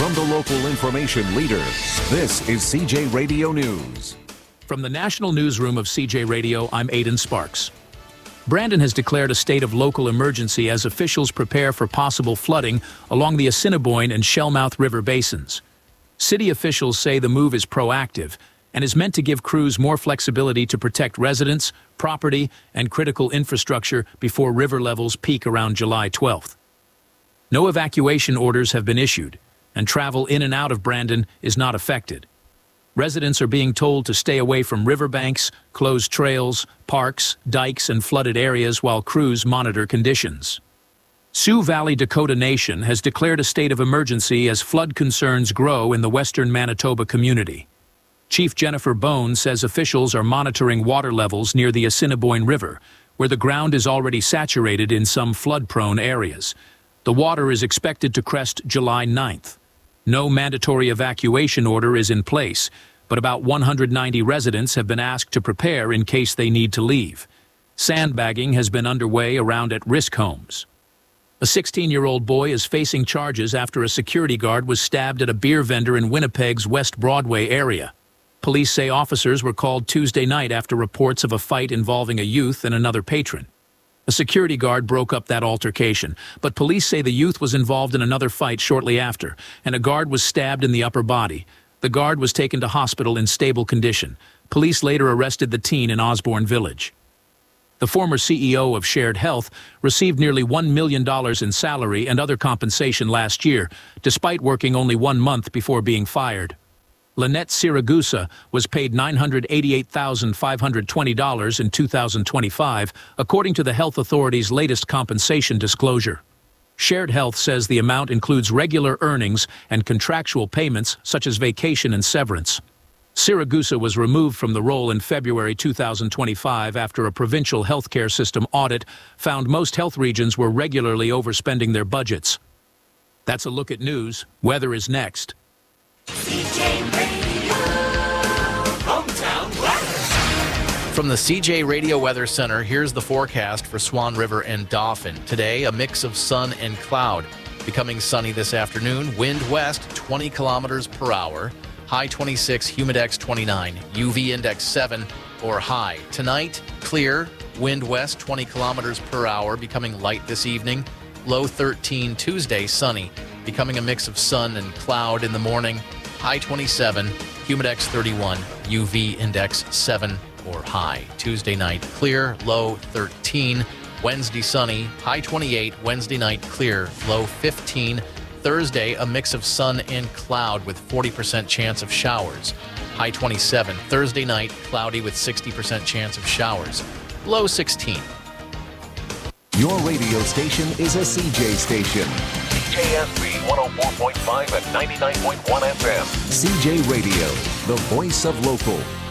from the local information leader. This is CJ Radio News. From the National Newsroom of CJ Radio, I'm Aidan Sparks. Brandon has declared a state of local emergency as officials prepare for possible flooding along the Assiniboine and Shellmouth River basins. City officials say the move is proactive and is meant to give crews more flexibility to protect residents, property, and critical infrastructure before river levels peak around July 12th. No evacuation orders have been issued, and travel in and out of Brandon is not affected. Residents are being told to stay away from riverbanks, closed trails, parks, dikes, and flooded areas while crews monitor conditions. Sioux Valley Dakota Nation has declared a state of emergency as flood concerns grow in the western Manitoba community. Chief Jennifer Bone says officials are monitoring water levels near the Assiniboine River, where the ground is already saturated in some flood-prone areas. The water is expected to crest July 9th. No mandatory evacuation order is in place, but about 190 residents have been asked to prepare in case they need to leave. Sandbagging has been underway around at-risk homes. A 16-year-old boy is facing charges after a security guard was stabbed at a beer vendor in Winnipeg's West Broadway area. Police say officers were called Tuesday night after reports of a fight involving a youth and another patron. A security guard broke up that altercation, but police say the youth was involved in another fight shortly after, and a guard was stabbed in the upper body. The guard was taken to hospital in stable condition. Police later arrested the teen in Osborne Village. The former CEO of Shared Health received nearly $1 million in salary and other compensation last year, despite working only 1 month before being fired. Lynette Siragusa was paid $988,520 in 2025, according to the health authority's latest compensation disclosure. Shared Health says the amount includes regular earnings and contractual payments such as vacation and severance. Siragusa was removed from the role in February 2025 after a provincial healthcare system audit found most health regions were regularly overspending their budgets. That's a look at news. Weather is next. CJ Radio, hometown weather. From the CJ Radio Weather Center, here's the forecast for Swan River and Dauphin. Today, a mix of sun and cloud. Becoming sunny this afternoon, wind west 20 kilometers per hour, high 26, humidex 29, UV index 7 or high. Tonight, clear, wind west 20 kilometers per hour, becoming light this evening, low 13. Tuesday, sunny, becoming a mix of sun and cloud in the morning, high 27, humidex 31, UV index 7 or high. Tuesday night, clear, low 13. Wednesday, sunny, high 28. Wednesday night, clear, low 15. Thursday, a mix of sun and cloud with 40% chance of showers. High 27. Thursday night, cloudy with 60% chance of showers. Low 16. Your radio station is a CJ station. CJSB 104.5 and 99.1 FM. CJ Radio, the voice of local.